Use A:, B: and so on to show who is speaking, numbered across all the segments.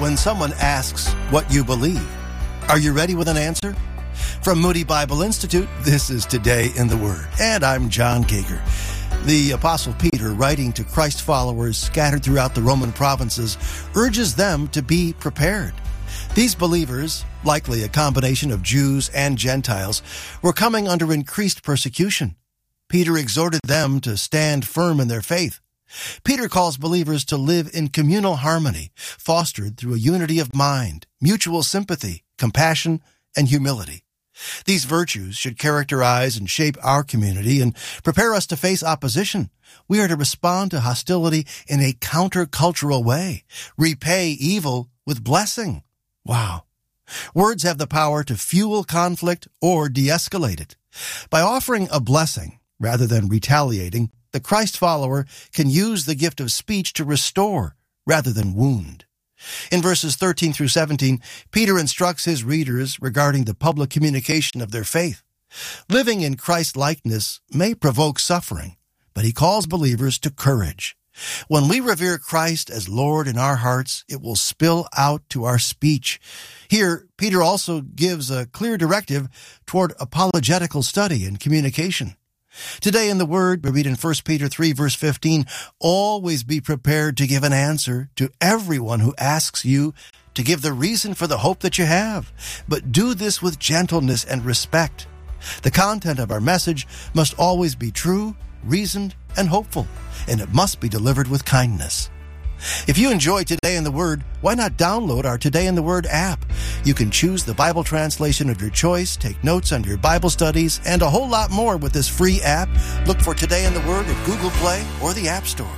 A: when someone asks what you believe. Are you ready with an answer? From Moody Bible Institute, this is Today in the Word, and I'm John Kager. The Apostle Peter, writing to Christ followers scattered throughout the Roman provinces, urges them to be prepared. These believers, likely a combination of Jews and Gentiles, were coming under increased persecution. Peter exhorted them to stand firm in their faith. Peter calls believers to live in communal harmony, fostered through a unity of mind, mutual sympathy, compassion, and humility. These virtues should characterize and shape our community and prepare us to face opposition. We are to respond to hostility in a countercultural way, repay evil with blessing. Wow. Words have the power to fuel conflict or de-escalate it. By offering a blessing rather than retaliating, the Christ follower can use the gift of speech to restore rather than wound. In verses 13 through 17, Peter instructs his readers regarding the public communication of their faith. Living in Christ-likeness may provoke suffering, but he calls believers to courage. When we revere Christ as Lord in our hearts, it will spill out to our speech. Here, Peter also gives a clear directive toward apologetical study and communication. Today in the Word, we read in 1 Peter 3, verse 15, "Always be prepared to give an answer to everyone who asks you to give the reason for the hope that you have, but do this with gentleness and respect." The content of our message must always be true, reasoned, and hopeful, and it must be delivered with kindness. If you enjoy Today in the Word, why not download our Today in the Word app? You can choose the Bible translation of your choice, take notes on your Bible studies, and a whole lot more with this free app. Look for Today in the Word at Google Play or the App Store.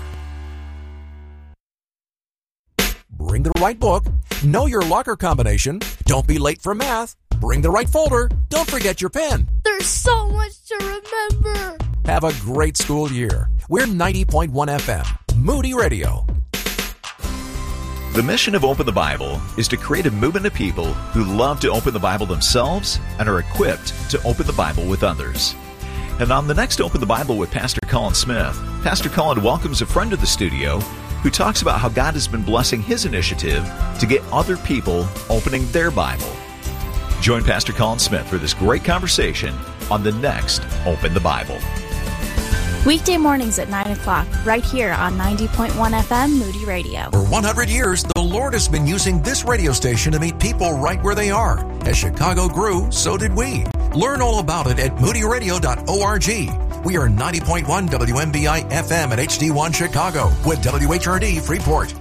B: Bring the right book. Know your locker combination. Don't be late for math. Bring the right folder. Don't forget your pen.
C: There's so much to remember.
B: Have a great school year. We're 90.1 FM, Moody Radio.
D: The mission of Open the Bible is to create a movement of people who love to open the Bible themselves and are equipped to open the Bible with others. And on the next Open the Bible with Pastor Colin Smith, Pastor Colin welcomes a friend to the studio who talks about how God has been blessing his initiative to get other people opening their Bible. Join Pastor Colin Smith for this great conversation on the next Open the Bible.
C: Weekday mornings at 9 o'clock, right here on 90.1 FM Moody Radio.
B: For 100 years, the Lord has been using this radio station to meet people right where they are. As Chicago grew, so did we. Learn all about it at moodyradio.org. We are 90.1 WMBI FM at HD1 Chicago with WHRD Freeport.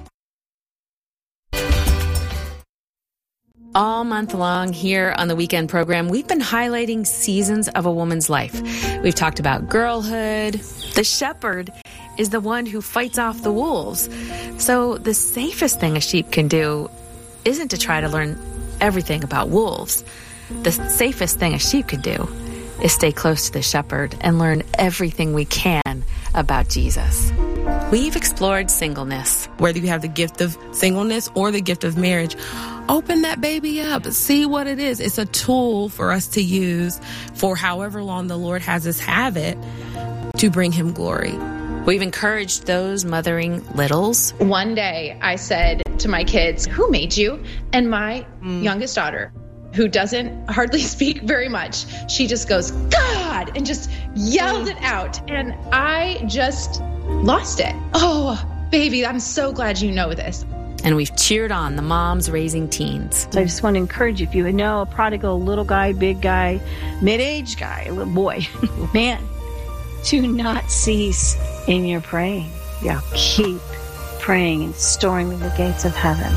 E: All month long here on the weekend program, we've been highlighting seasons of a woman's life. We've talked about girlhood. The shepherd is the one who fights off the wolves. So the safest thing a sheep can do isn't to try to learn everything about wolves. The safest thing a sheep can do is stay close to the shepherd and learn everything we can about Jesus. We've explored singleness.
F: Whether you have the gift of singleness or the gift of marriage, open that baby up. See what it is. It's a tool for us to use for however long the Lord has us have it to bring him glory.
E: We've encouraged those mothering littles.
G: One day I said to my kids, "Who made you?" And my youngest daughter, who doesn't hardly speak very much, she just goes, "God!" and just yelled it out. And I just lost it. Oh, baby, I'm so glad you know this.
E: And we've cheered on the moms raising teens.
H: So I just want to encourage you, if you know a prodigal, little guy, big guy, mid-aged guy, little boy, man, do not cease in your praying. Yeah, keep praying and storming the gates of heaven.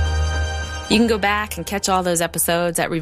E: You can go back and catch all those episodes at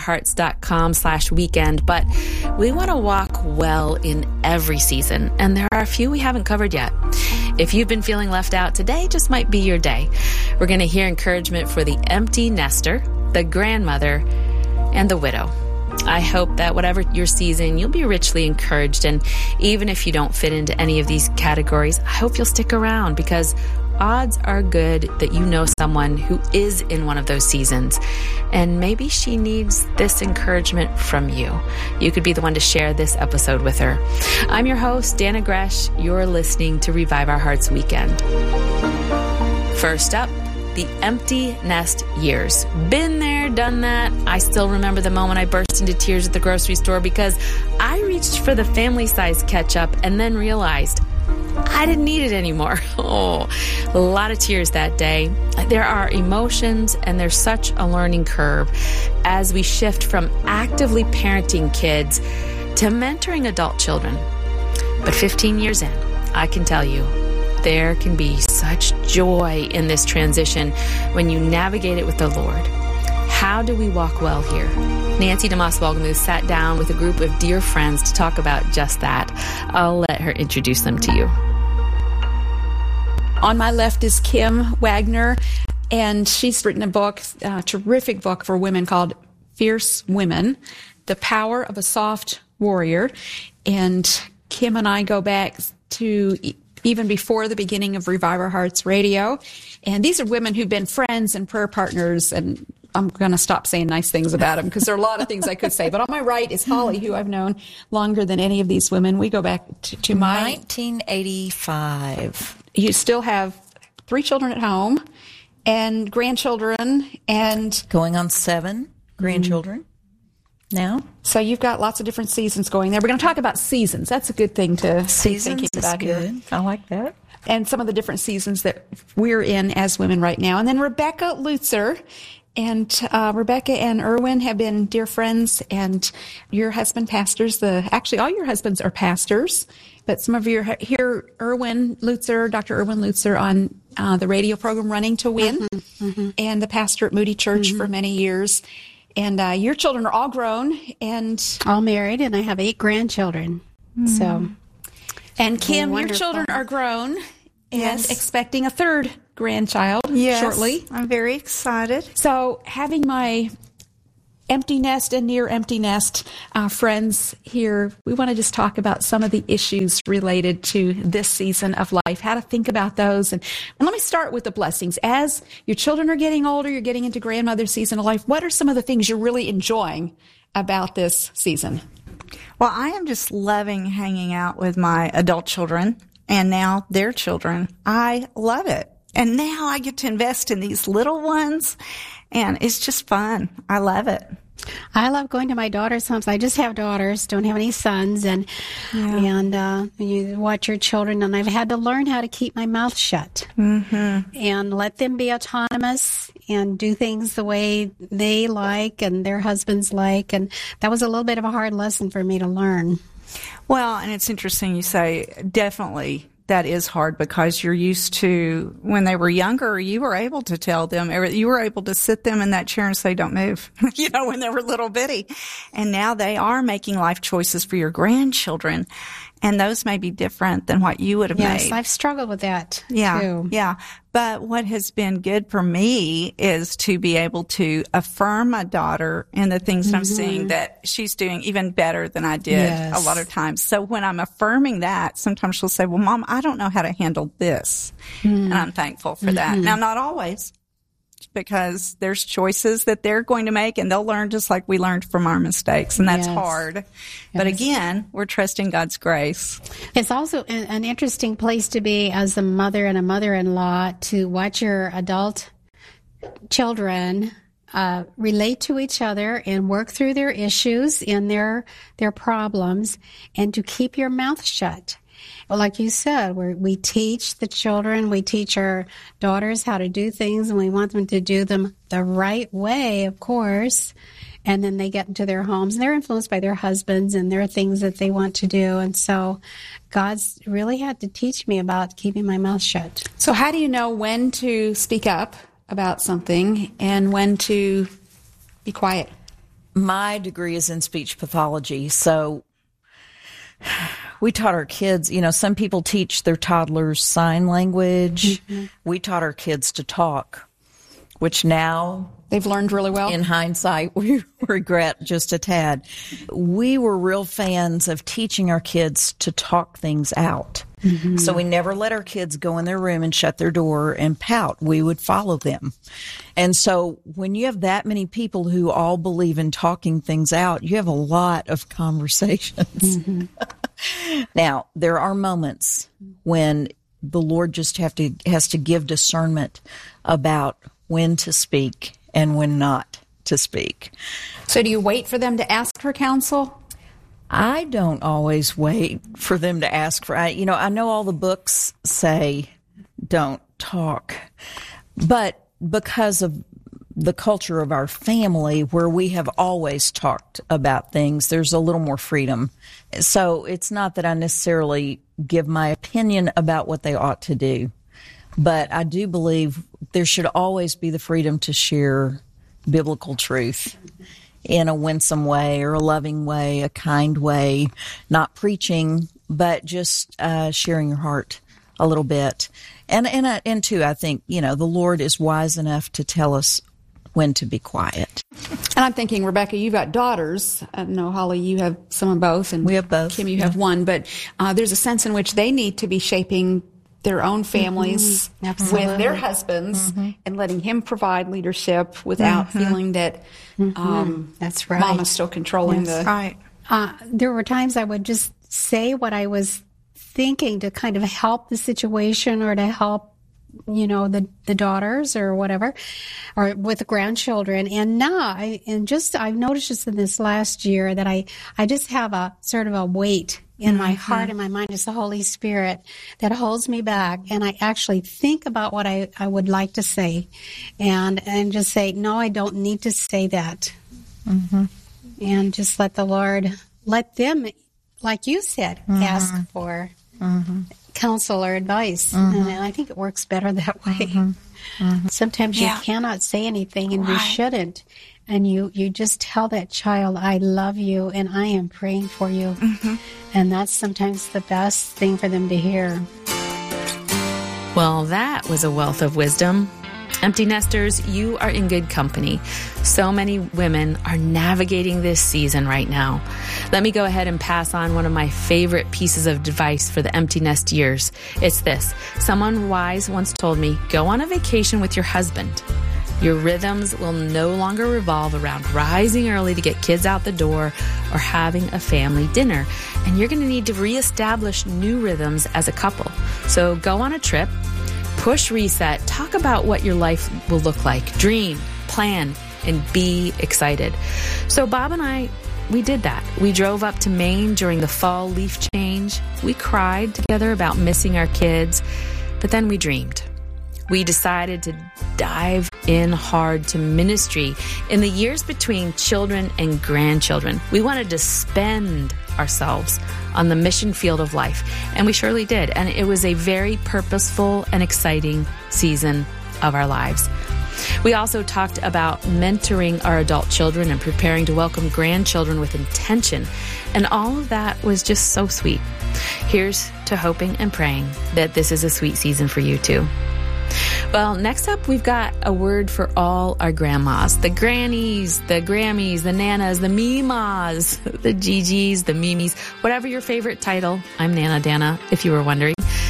E: reviveourhearts.com/weekend, but we want to walk well in every season, and there are a few we haven't covered yet. If you've been feeling left out, today just might be your day. We're going to hear encouragement for the empty nester, the grandmother, and the widow. I hope that whatever your season, you'll be richly encouraged, and even if you don't fit into any of these categories, I hope you'll stick around, because odds are good that you know someone who is in one of those seasons, and maybe she needs this encouragement from you. You could be the one to share this episode with her. I'm your host, Dana Gresh. You're listening to Revive Our Hearts Weekend. First up, the empty nest years. Been there, done that. I still remember the moment I burst into tears at the grocery store because I reached for the family-size ketchup and then realized I didn't need it anymore. Oh, a lot of tears that day. There are emotions, and there's such a learning curve as we shift from actively parenting kids to mentoring adult children. But 15 years in, I can tell you, there can be such joy in this transition when you navigate it with the Lord. How do we walk well here? Nancy DeMoss Wolgemuth sat down with a group of dear friends to talk about just that. I'll let her introduce them to you.
I: On my left is Kim Wagner, and she's written a book, a terrific book for women called Fierce Women, The Power of a Soft Warrior. And Kim and I go back to even before the beginning of Revive Our Hearts Radio. And these are women who've been friends and prayer partners, and I'm going to stop saying nice things about them because there are a lot of things I could say. But on my right is Holly, who I've known longer than any of these women. We go back to my
J: 1985.
I: You still have 3 children at home and grandchildren and
J: going on 7 grandchildren now.
I: So you've got lots of different seasons going there. We're going to talk about seasons. That's a good thing to be thinking about here.
J: I like that.
I: And some of the different seasons that we're in as women right now. And then Rebecca Lutzer. And Rebecca and Erwin have been dear friends, and your husband pastors. Actually, all your husbands are pastors, but some of you hear Erwin Lutzer, Dr. Erwin Lutzer, on the radio program Running to Win, and the pastor at Moody Church for many years. And your children are all grown and
K: all married, and I have 8 grandchildren. So,
I: and Kim, your children are grown and expecting a 3rd grandchild shortly.
L: I'm very excited.
I: So having my empty nest and near empty nest friends here, we want to just talk about some of the issues related to this season of life, how to think about those. And let me start with the blessings. As your children are getting older, you're getting into grandmother season of life, what are some of the things you're really enjoying about this season?
L: Well, I am just loving hanging out with my adult children and now their children. I love it. And now I get to invest in these little ones, and it's just fun. I love it.
K: I love going to my daughter's homes. I just have daughters, don't have any sons, and you watch your children, and I've had to learn how to keep my mouth shut and let them be autonomous and do things the way they like and their husbands like, and that was a little bit of a hard lesson for me to learn.
L: Well, and it's interesting you say definitely that is hard because you're used to when they were younger, you were able to tell them, you were able to sit them in that chair and say, don't move, when they were little bitty. And now they are making life choices for your grandchildren. And those may be different than what you would have made.
K: Yes, I've struggled with that too.
L: Yeah. But what has been good for me is to be able to affirm my daughter in the things that I'm seeing that she's doing even better than I did a lot of times. So when I'm affirming that, sometimes she'll say, well, Mom, I don't know how to handle this. And I'm thankful for that. Now, not always, because there's choices that they're going to make, and they'll learn just like we learned from our mistakes, and that's hard. But again, we're trusting God's grace.
K: It's also an interesting place to be as a mother and a mother-in-law to watch your adult children relate to each other and work through their issues and their problems, and to keep your mouth shut. Well, like you said, we teach the children, we teach our daughters how to do things, and we want them to do them the right way, of course. And then they get into their homes, and they're influenced by their husbands, and there are things that they want to do. And so God's really had to teach me about keeping my mouth shut.
I: So how do you know when to speak up about something and when to be quiet?
J: My degree is in speech pathology, so we taught our kids, some people teach their toddlers sign language. We taught our kids to talk, which now
I: they've learned really well.
J: In hindsight, we regret just a tad. We were real fans of teaching our kids to talk things out. So we never let our kids go in their room and shut their door and pout. We would follow them. And so when you have that many people who all believe in talking things out, you have a lot of conversations. Now, there are moments when the Lord just has to give discernment about when to speak and when not to speak.
I: So do you wait for them to ask for counsel?
J: I don't always wait for them to ask for, I know all the books say don't talk, but because of the culture of our family where we have always talked about things, there's a little more freedom. So it's not that I necessarily give my opinion about what they ought to do, but I do believe there should always be the freedom to share biblical truth in a winsome way or a loving way, a kind way, not preaching, but just sharing your heart a little bit. And too, I think, the Lord is wise enough to tell us when to be quiet.
I: And I'm thinking, Rebecca, you've got daughters. I know, Holly, you have some of both. And
J: we have both.
I: Kim, you have one. But there's a sense in which they need to be shaping their own families with their husbands and letting him provide leadership without feeling that
K: that's right.
I: Mama's still controlling the...
K: Right. There were times I would just say what I was thinking to kind of help the situation or to help the daughters or whatever, or with the grandchildren. And now I've noticed just in this last year that I just have a sort of a weight in my heart and my mind. It's the Holy Spirit that holds me back. And I actually think about what I would like to say and just say, no, I don't need to say that. And just let the Lord, let them, like you said, ask for counsel or advice. And I think it works better that way. Sometimes you cannot say anything and you shouldn't. And you just tell that child, I love you and I am praying for you. And that's sometimes the best thing for them to hear.
E: Well, that was a wealth of wisdom. Empty nesters, you are in good company. So many women are navigating this season right now. Let me go ahead and pass on one of my favorite pieces of advice for the empty nest years. It's this. Someone wise once told me, go on a vacation with your husband. Your rhythms will no longer revolve around rising early to get kids out the door or having a family dinner. And you're going to need to reestablish new rhythms as a couple. So go on a trip. Push reset, talk about what your life will look like, dream, plan, and be excited. So Bob and I, we did that. We drove up to Maine during the fall leaf change. We cried together about missing our kids, but then we dreamed. We decided to dive in hard to ministry in the years between children and grandchildren. We wanted to spend ourselves on the mission field of life, and we surely did. And it was a very purposeful and exciting season of our lives. We also talked about mentoring our adult children and preparing to welcome grandchildren with intention. And all of that was just so sweet. Here's to hoping and praying that this is a sweet season for you too. Well, next up, we've got a word for all our grandmas, the grannies, the Grammies, the Nanas, the Mimas, the Gigi's, the Mimis, whatever your favorite title. I'm Nana Dana, if you were wondering.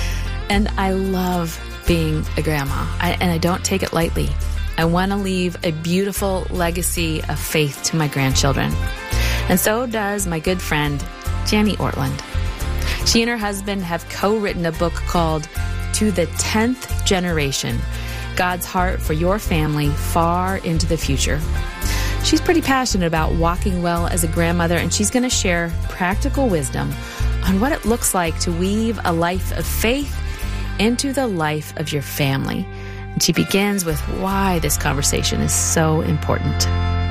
E: And I love being a grandma, and I don't take it lightly. I want to leave a beautiful legacy of faith to my grandchildren. And so does my good friend, Jenny Ortland. She and her husband have co-written a book called To the 10th Generation, God's Heart for Your Family Far into the Future. She's pretty passionate about walking well as a grandmother, and she's going to share practical wisdom on what it looks like to weave a life of faith into the life of your family. And she begins with why this conversation is so important.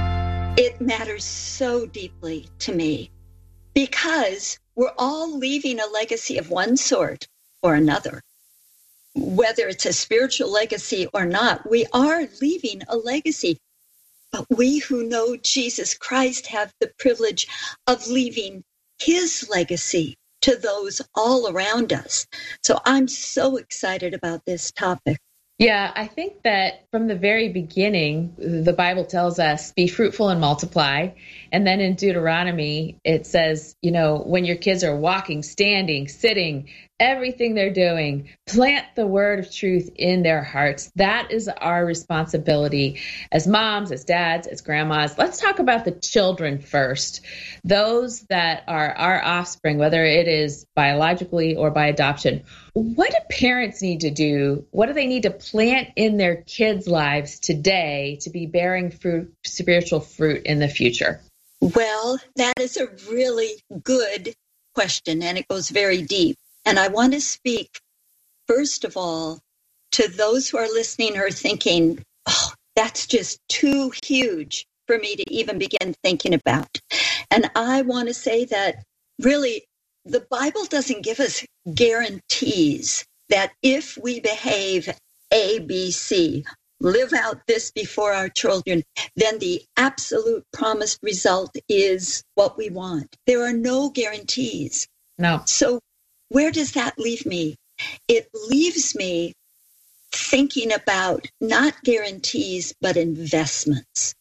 M: It matters so deeply to me because we're all leaving a legacy of one sort or another. Whether it's a spiritual legacy or not, we are leaving a legacy. But we who know Jesus Christ have the privilege of leaving his legacy to those all around us. So I'm so excited about this topic.
G: Yeah, I think that from the very beginning, the Bible tells us, be fruitful and multiply. And then in Deuteronomy, it says, when your kids are walking, standing, sitting, everything they're doing. Plant the word of truth in their hearts. That is our responsibility as moms, as dads, as grandmas. Let's talk about the children first. Those that are our offspring, whether it is biologically or by adoption. What do parents need to do? What do they need to plant in their kids' lives today to be bearing fruit, spiritual fruit in the future?
M: Well, that is a really good question, and it goes very deep. And I want to speak, first of all, to those who are listening or thinking, oh, that's just too huge for me to even begin thinking about. And I want to say that really, the Bible doesn't give us guarantees that if we behave A, B, C, live out this before our children, then the absolute promised result is what we want. There are no guarantees.
G: No.
M: So where does that leave me? It leaves me thinking about not guarantees, but investments.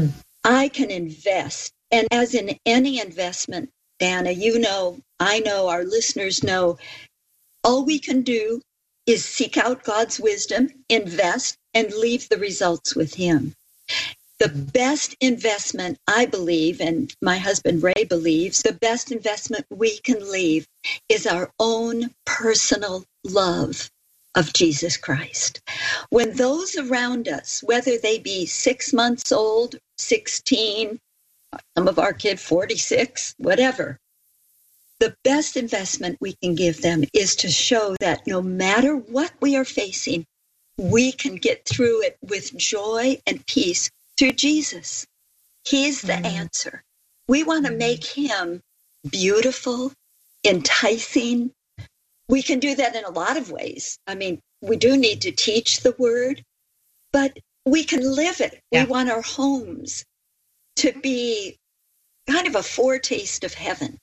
M: I can invest. And as in any investment, Dana, you know, I know, our listeners know, all we can do is seek out God's wisdom, invest, and leave the results with Him. The best investment, I believe, and my husband Ray believes, the best investment we can leave is our own personal love of Jesus Christ. When those around us, whether they be 6 months old, 16, some of our kids 46, whatever, the best investment we can give them is to show that no matter what we are facing, we can get through it with joy and peace through Jesus. He's the answer. We want to make Him beautiful, enticing. We can do that in a lot of ways. I mean, we do need to teach the word, but we can live it. Yeah. We want our homes to be kind of a foretaste of heaven,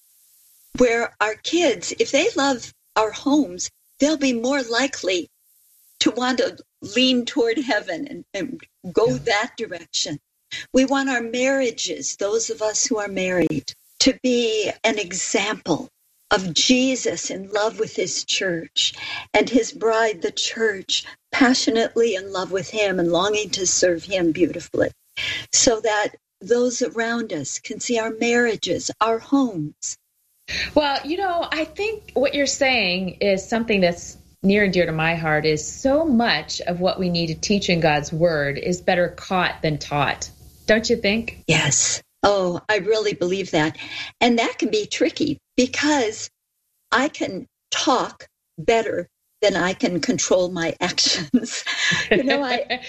M: where our kids, if they love our homes, they'll be more likely to want to lean toward heaven and go that direction. We want our marriages, those of us who are married, to be an example of Jesus in love with His church and His bride, the church, passionately in love with Him and longing to serve Him beautifully, so that those around us can see our marriages, our homes.
G: Well, you know, I think what you're saying is something that's near and dear to my heart. Is so much of what we need to teach in God's word is better caught than taught. Don't you think?
M: Yes. Oh, I really believe that. And that can be tricky because I can talk better than I can control my actions. You know,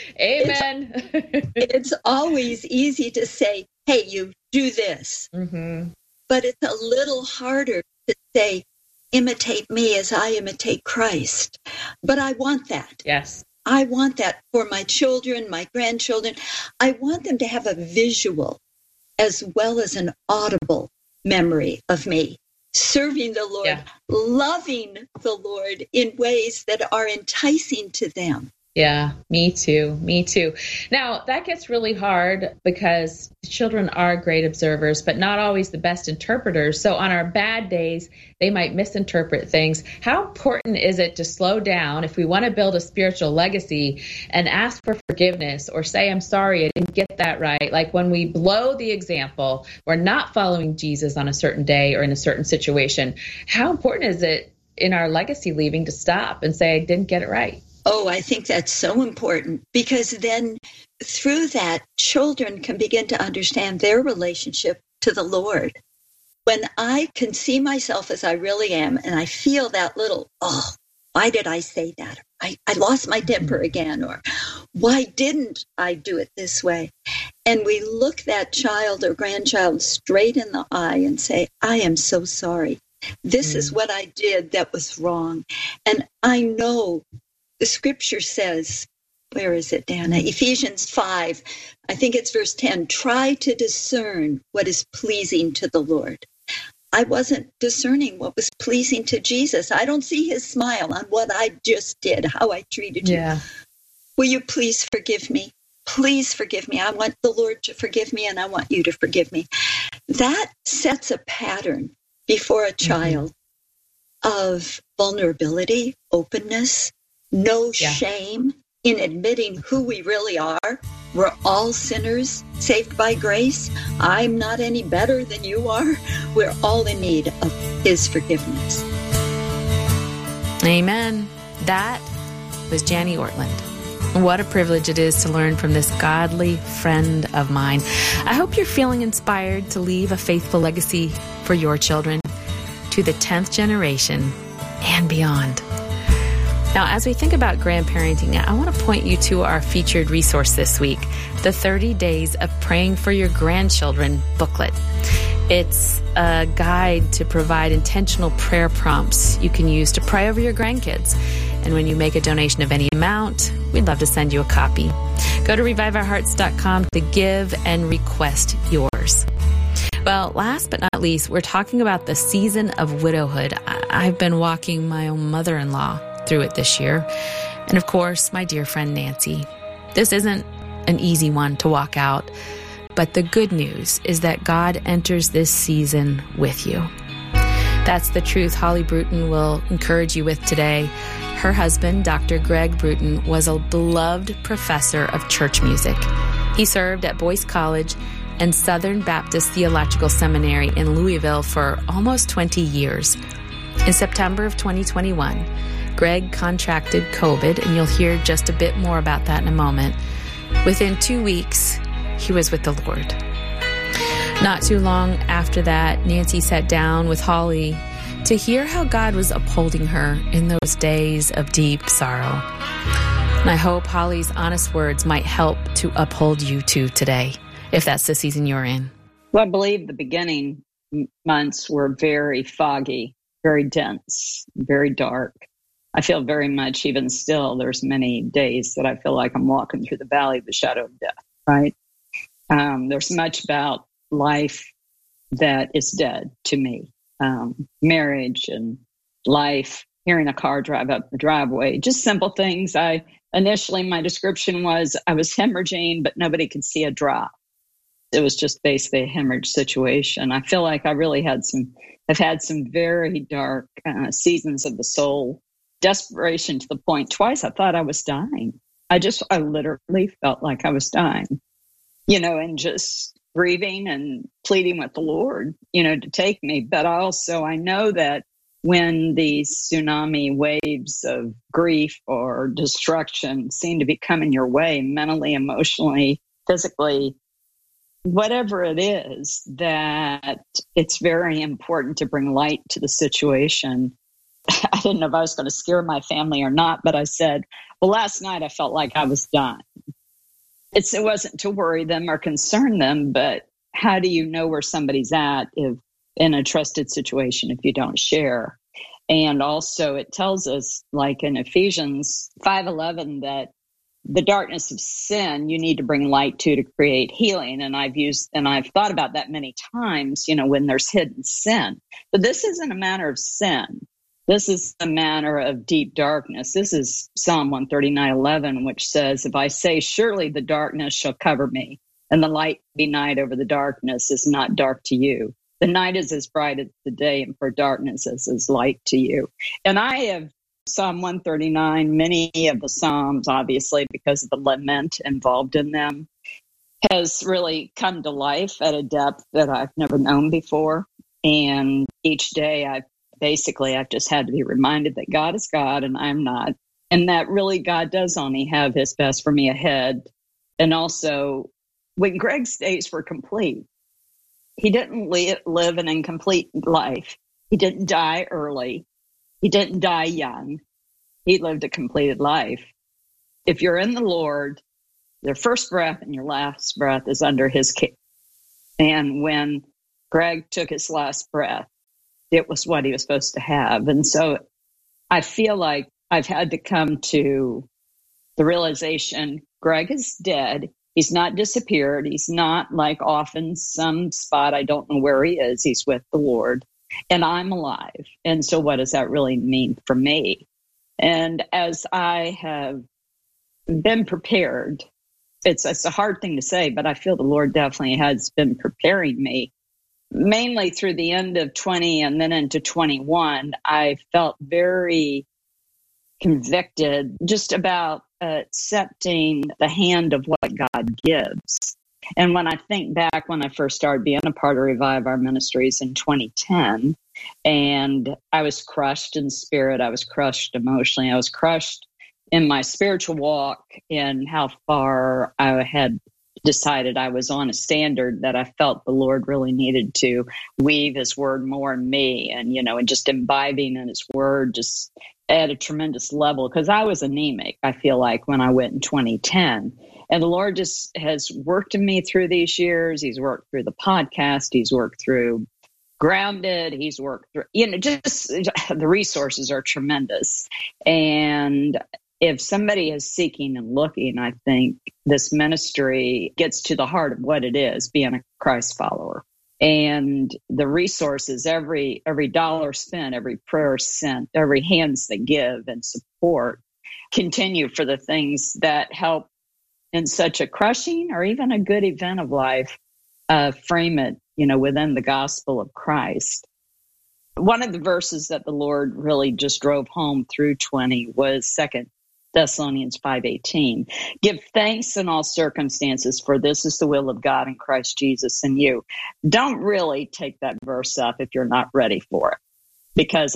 G: Amen.
M: It's always easy to say, hey, you do this. Mm-hmm. But it's a little harder to say, imitate me as I imitate Christ. But I want that.
G: Yes.
M: I want that for my children, my grandchildren. I want them to have a visual as well as an audible memory of me serving the Lord, loving the Lord in ways that are enticing to them.
G: Yeah, me too. Me too. Now, that gets really hard because children are great observers, but not always the best interpreters. So on our bad days, they might misinterpret things. How important is it to slow down if we want to build a spiritual legacy and ask for forgiveness or say, I'm sorry, I didn't get that right? Like when we blow the example, we're not following Jesus on a certain day or in a certain situation. How important is it in our legacy leaving to stop and say, I didn't get it right?
M: Oh, I think that's so important because then through that, children can begin to understand their relationship to the Lord. When I can see myself as I really am and I feel that little, oh, why did I say that? I lost my temper again, or why didn't I do it this way? And we look that child or grandchild straight in the eye and say, I am so sorry. This is what I did that was wrong. And I know the scripture says, where is it, Dana? Ephesians 5, I think it's verse 10, try to discern what is pleasing to the Lord. I wasn't discerning what was pleasing to Jesus. I don't see His smile on what I just did, how I treated you.
G: Yeah.
M: Will you please forgive me? Please forgive me. I want the Lord to forgive me, and I want you to forgive me. That sets a pattern before a child of vulnerability, openness, no shame in admitting who we really are. We're all sinners saved by grace. I'm not any better than you are. We're all in need of His forgiveness.
E: Amen. That was Janie Ortland. What a privilege it is to learn from this godly friend of mine. I hope you're feeling inspired to leave a faithful legacy for your children to the 10th generation and beyond. Now, as we think about grandparenting, I want to point you to our featured resource this week, the 30 Days of Praying for Your Grandchildren booklet. It's a guide to provide intentional prayer prompts you can use to pray over your grandkids. And when you make a donation of any amount, we'd love to send you a copy. Go to reviveourhearts.com to give and request yours. Well, last but not least, we're talking about the season of widowhood. I've been walking my own mother-in-law through it this year. And of course, my dear friend Nancy. This isn't an easy one to walk out, but the good news is that God enters this season with you. That's the truth Holly Bruton will encourage you with today. Her husband, Dr. Greg Bruton, was a beloved professor of church music. He served at Boyce College and Southern Baptist Theological Seminary in Louisville for almost 20 years. In September of 2021, Greg contracted COVID, and you'll hear just a bit more about that in a moment. Within 2 weeks, he was with the Lord. Not too long after that, Nancy sat down with Holly to hear how God was upholding her in those days of deep sorrow. And I hope Holly's honest words might help to uphold you too today, if that's the season you're in.
N: Well, I believe the beginning months were very foggy, very dense, very dark. I feel very much, even still, there's many days that I feel like I'm walking through the valley of the shadow of death, right? There's much about life that is dead to me. Marriage and life, hearing a car drive up the driveway, just simple things. Initially, my description was I was hemorrhaging, but nobody could see a drop. It was just basically a hemorrhage situation. I feel like I really I've had some very dark seasons of the soul. Desperation to the point, twice I thought I was dying. I literally felt like I was dying, and just grieving and pleading with the Lord, to take me. But also I know that when these tsunami waves of grief or destruction seem to be coming your way, mentally, emotionally, physically, whatever it is, that it's very important to bring light to the situation. I didn't know if I was going to scare my family or not, but I said, well, last night I felt like I was dying. It wasn't to worry them or concern them, but how do you know where somebody's at if in a trusted situation if you don't share? And also it tells us, like in Ephesians 5:11, that the darkness of sin you need to bring light to create healing. And I've thought about that many times, when there's hidden sin. But this isn't a matter of sin. This is a matter of deep darkness. This is Psalm 139:11, which says, if I say, surely the darkness shall cover me, and the light be night over the darkness is not dark to you. The night is as bright as the day, and for darkness is light to you. And I have Psalm 139, many of the Psalms, obviously, because of the lament involved in them, has really come to life at a depth that I've never known before. And each day I've just had to be reminded that God is God and I'm not. And that really God does only have his best for me ahead. And also, when Greg's days were complete, he didn't live an incomplete life. He didn't die early. He didn't die young. He lived a completed life. If you're in the Lord, your first breath and your last breath is under his care. And when Greg took his last breath, it was what he was supposed to have. And so I feel like I've had to come to the realization Greg is dead. He's not disappeared. He's not like off in some spot. I don't know where he is. He's with the Lord. And I'm alive. And so what does that really mean for me? And as I have been prepared, it's a hard thing to say, but I feel the Lord definitely has been preparing me mainly through the end of 20 and then into 21, I felt very convicted just about accepting the hand of what God gives. And when I think back when I first started being a part of Revive Our Ministries in 2010, and I was crushed in spirit, I was crushed emotionally, I was crushed in my spiritual walk and how far I had decided I was on a standard that I felt the Lord really needed to weave His Word more in me, and just imbibing in His Word just at a tremendous level, because I was anemic, I feel like, when I went in 2010. And the Lord just has worked in me through these years. He's worked through the podcast. He's worked through Grounded. He's worked through, just the resources are tremendous. And if somebody is seeking and looking, I think this ministry gets to the heart of what it is, being a Christ follower. And the resources, every dollar spent, every prayer sent, every hands that give and support continue for the things that help in such a crushing or even a good event of life, frame it, within the gospel of Christ. One of the verses that the Lord really just drove home through 20 was 2 Thessalonians 5:18. Give thanks in all circumstances, for this is the will of God in Christ Jesus in you. Don't really take that verse up if you're not ready for it, because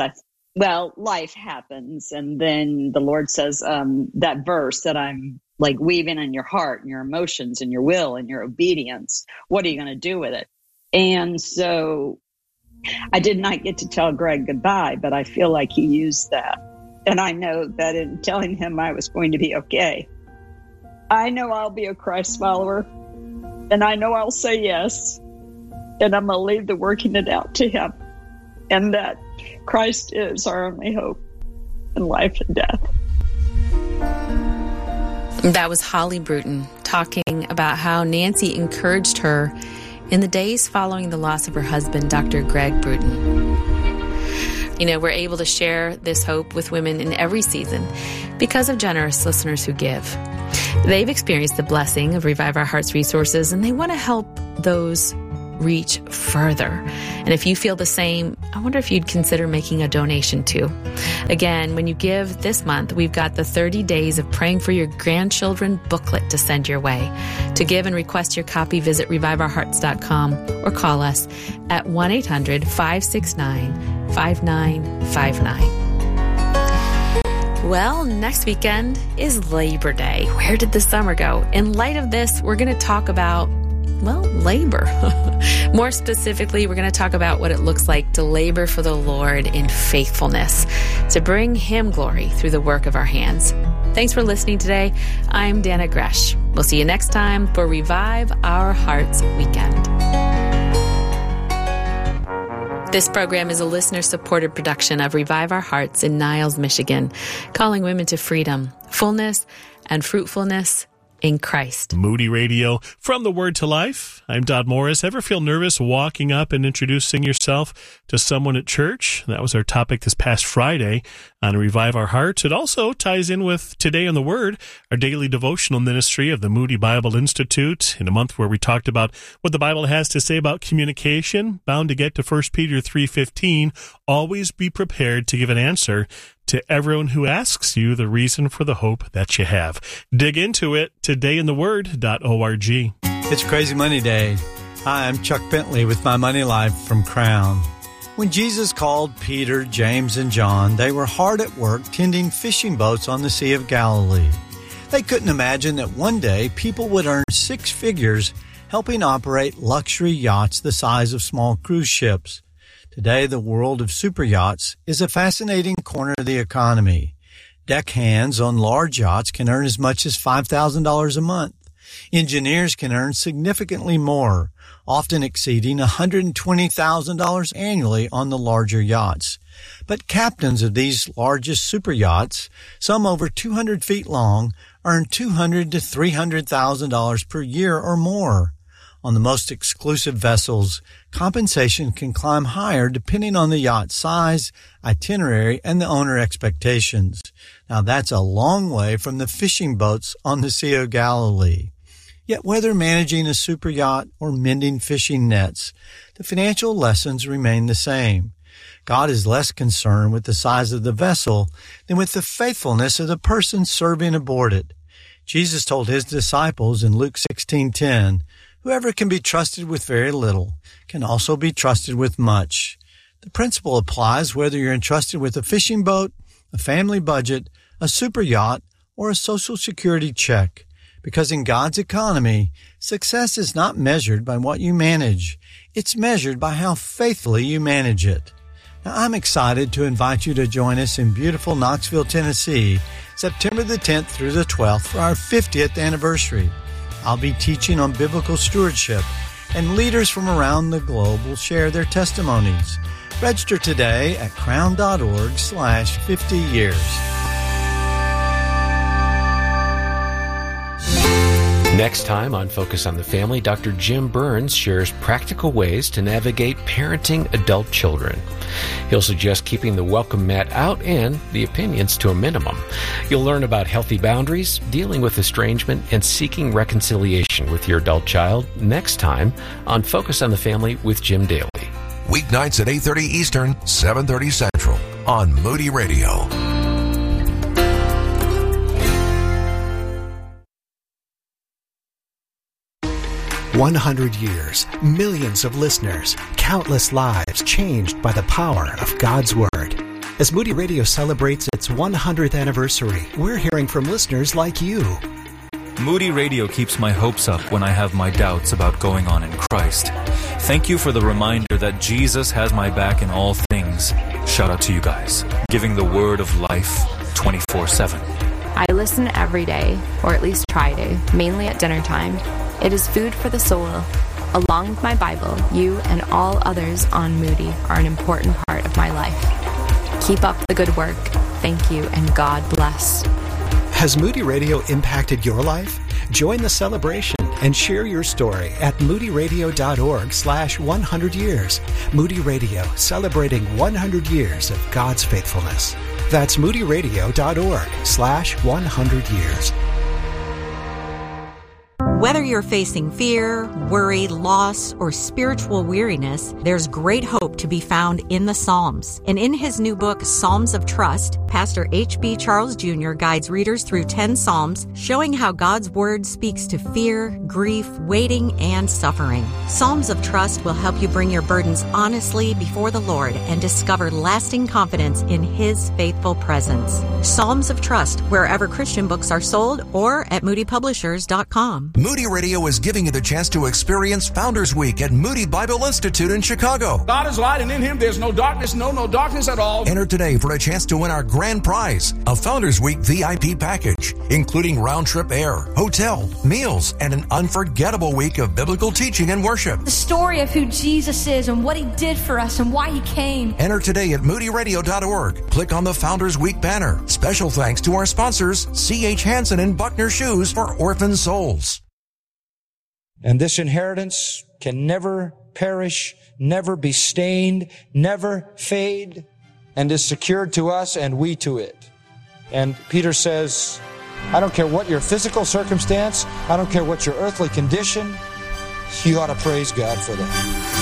N: life happens. And then the Lord says that verse that I'm like weaving in your heart and your emotions and your will and your obedience. What are you going to do with it? And so I did not get to tell Greg goodbye, but I feel like he used that. And I know that in telling him I was going to be okay, I know I'll be a Christ follower, and I know I'll say yes, and I'm going to leave the working it out to him, and that Christ is our only hope in life and death.
E: That was Holly Bruton talking about how Nancy encouraged her in the days following the loss of her husband, Dr. Greg Bruton. We're able to share this hope with women in every season because of generous listeners who give. They've experienced the blessing of Revive Our Hearts resources, and they want to help those reach further. And if you feel the same, I wonder if you'd consider making a donation too. Again, when you give this month, we've got the 30 Days of Praying for Your Grandchildren booklet to send your way. To give and request your copy, visit reviveourhearts.com or call us at 1-800-569-5959. Well, next weekend is Labor Day. Where did the summer go? In light of this, we're going to talk about labor. More specifically, we're going to talk about what it looks like to labor for the Lord in faithfulness, to bring Him glory through the work of our hands. Thanks for listening today. I'm Dana Gresh. We'll see you next time for Revive Our Hearts Weekend. This program is a listener-supported production of Revive Our Hearts in Niles, Michigan, calling women to freedom, fullness, and fruitfulness in Christ.
O: Moody Radio, from the Word to Life. I'm Dodd Morris. Ever feel nervous walking up and introducing yourself to someone at church? That was our topic this past Friday on Revive Our Hearts. It also ties in with Today in the Word, our daily devotional ministry of the Moody Bible Institute, in a month where we talked about what the Bible has to say about communication. Bound to get to 1 Peter 3:15, always be prepared to give an answer to everyone who asks you the reason for the hope that you have. Dig into it, todayintheword.org.
P: It's Crazy Money Day. Hi, I'm Chuck Bentley with My Money Life from Crown. When Jesus called Peter, James, and John, they were hard at work tending fishing boats on the Sea of Galilee. They couldn't imagine that one day people would earn six figures helping operate luxury yachts the size of small cruise ships. Today, the world of super yachts is a fascinating corner of the economy. Deckhands on large yachts can earn as much as $5,000 a month. Engineers can earn significantly more, often exceeding $120,000 annually on the larger yachts. But captains of these largest super yachts, some over 200 feet long, earn $200,000 to $300,000 per year or more. On the most exclusive vessels, compensation can climb higher depending on the yacht size, itinerary, and the owner expectations. Now that's a long way from the fishing boats on the Sea of Galilee. Yet whether managing a super yacht or mending fishing nets, the financial lessons remain the same. God is less concerned with the size of the vessel than with the faithfulness of the person serving aboard it. Jesus told his disciples in Luke 16:10, "Whoever can be trusted with very little can also be trusted with much." The principle applies whether you're entrusted with a fishing boat, a family budget, a super yacht, or a Social Security check. Because in God's economy, success is not measured by what you manage. It's measured by how faithfully you manage it. Now, I'm excited to invite you to join us in beautiful Knoxville, Tennessee, September the 10th through the 12th for our 50th anniversary. I'll be teaching on biblical stewardship, and leaders from around the globe will share their testimonies. Register today at crown.org/50years.
Q: Next time on Focus on the Family, Dr. Jim Burns shares practical ways to navigate parenting adult children. He'll suggest keeping the welcome mat out and the opinions to a minimum. You'll learn about healthy boundaries, dealing with estrangement, and seeking reconciliation with your adult child next time on Focus on the Family with Jim Daly.
B: Weeknights at 8:30 Eastern, 7:30 Central on Moody Radio.
R: 100 years, millions of listeners, countless lives changed by the power of God's Word. As Moody Radio celebrates its 100th anniversary, we're hearing from listeners like you.
S: Moody Radio keeps my hopes up when I have my doubts about going on in Christ. Thank you for the reminder that Jesus has my back in all things. Shout out to you guys, giving the word of life 24/7.
T: I listen every day, or at least try to, mainly at dinner time. It is food for the soul. Along with my Bible, you and all others on Moody are an important part of my life. Keep up the good work. Thank you, and God bless.
R: Has Moody Radio impacted your life? Join the celebration and share your story at moodyradio.org/100 years. Moody Radio, celebrating 100 years of God's faithfulness. That's moodyradio.org/100 years.
U: Whether you're facing fear, worry, loss, or spiritual weariness, there's great hope to be found in the Psalms. And in his new book, Psalms of Trust, Pastor H.B. Charles Jr. guides readers through 10 Psalms, showing how God's Word speaks to fear, grief, waiting, and suffering. Psalms of Trust will help you bring your burdens honestly before the Lord and discover lasting confidence in His faithful presence. Psalms of Trust, wherever Christian books are sold, or at moodypublishers.com.
B: Moody Radio is giving you the chance to experience Founders Week at Moody Bible Institute in Chicago.
V: God is light, and in Him there's no darkness, no darkness at all.
B: Enter today for a chance to win our grand prize, a Founders Week VIP package, including round-trip air, hotel, meals, and an unforgettable week of biblical teaching and worship.
W: The story of who Jesus is and what He did for us and why He came.
B: Enter today at moodyradio.org. Click on the Founders Week banner. Special thanks to our sponsors, C.H. Hansen and Buckner Shoes for Orphan Souls.
X: And this inheritance can never perish, never be stained, never fade, and is secured to us and we to it. And Peter says, I don't care what your physical circumstance, I don't care what your earthly condition, you ought to praise God for that.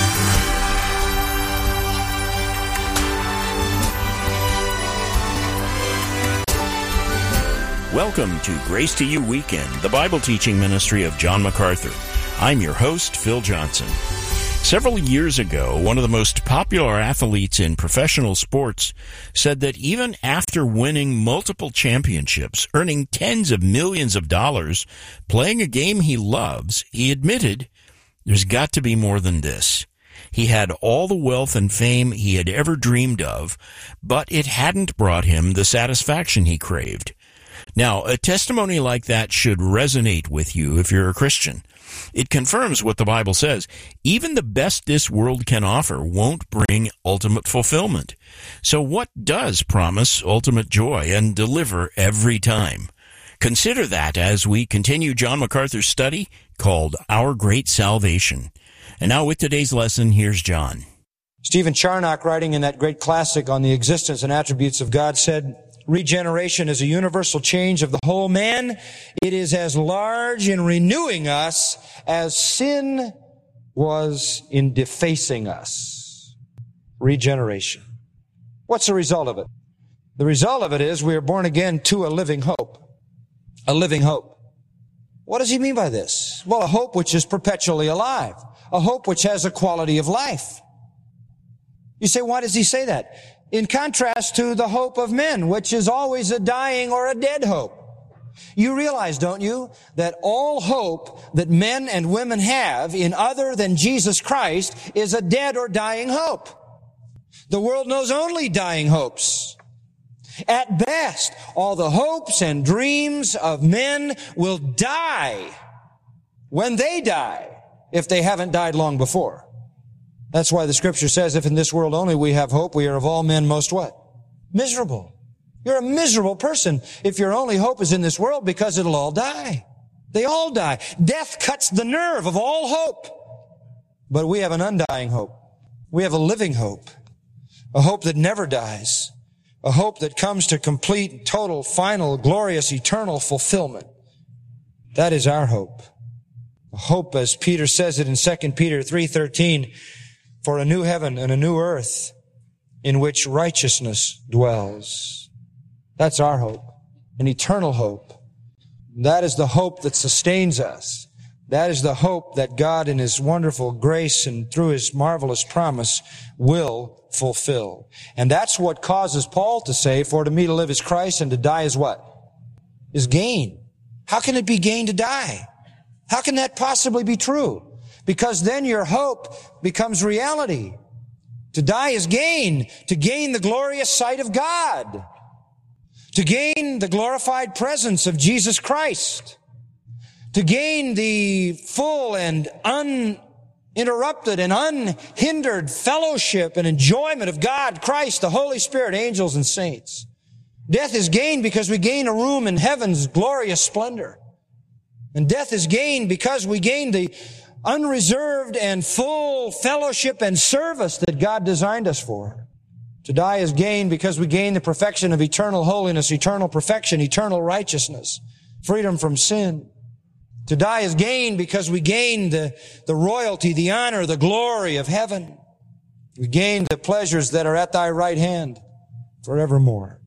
Y: Welcome to Grace to You Weekend, the Bible teaching ministry of John MacArthur. I'm your host, Phil Johnson. Several years ago, one of the most popular athletes in professional sports said that even after winning multiple championships, earning tens of millions of dollars, playing a game he loves, he admitted there's got to be more than this. He had all the wealth and fame he had ever dreamed of, but it hadn't brought him the satisfaction he craved. Now, a testimony like that should resonate with you if you're a Christian. It confirms what the Bible says. Even the best this world can offer won't bring ultimate fulfillment. So what does promise ultimate joy and deliver every time? Consider that as we continue John MacArthur's study called Our Great Salvation. And now with today's lesson, here's John.
X: Stephen Charnock, writing in that great classic on the existence and attributes of God, said, regeneration is a universal change of the whole man. It is as large in renewing us as sin was in defacing us. Regeneration. What's the result of it? The result of it is we are born again to a living hope. A living hope. What does he mean by this? Well, a hope which is perpetually alive. A hope which has a quality of life. You say, why does he say that? In contrast to the hope of men, which is always a dying or a dead hope. You realize, don't you, that all hope that men and women have in other than Jesus Christ is a dead or dying hope. The world knows only dying hopes. At best, all the hopes and dreams of men will die when they die, if they haven't died long before. That's why the scripture says, if in this world only we have hope, we are of all men most what? Miserable. You're a miserable person if your only hope is in this world, because it'll all die. They all die. Death cuts the nerve of all hope. But we have an undying hope. We have a living hope. A hope that never dies. A hope that comes to complete, total, final, glorious, eternal fulfillment. That is our hope. A hope, as Peter says it in 2 Peter 3:13, for a new heaven and a new earth in which righteousness dwells. That's our hope, an eternal hope. That is the hope that sustains us. That is the hope that God in His wonderful grace and through His marvelous promise will fulfill. And that's what causes Paul to say, for to me to live is Christ and to die is what? Is gain. How can it be gain to die? How can that possibly be true? Because then your hope becomes reality. To die is gain. To gain the glorious sight of God. To gain the glorified presence of Jesus Christ. To gain the full and uninterrupted and unhindered fellowship and enjoyment of God, Christ, the Holy Spirit, angels, and saints. Death is gain because we gain a room in heaven's glorious splendor. And death is gain because we gain the unreserved and full fellowship and service that God designed us for. To die is gain because we gain the perfection of eternal holiness, eternal perfection, eternal righteousness, freedom from sin. To die is gain because we gain the royalty, the honor, the glory of heaven. We gain the pleasures that are at thy right hand forevermore.